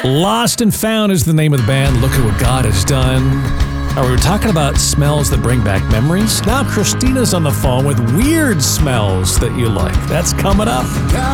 Lost and Found is the name of the band. Look at what God has done. We were talking about smells that bring back memories. Now Christina's on the phone with weird smells that you like. That's coming up.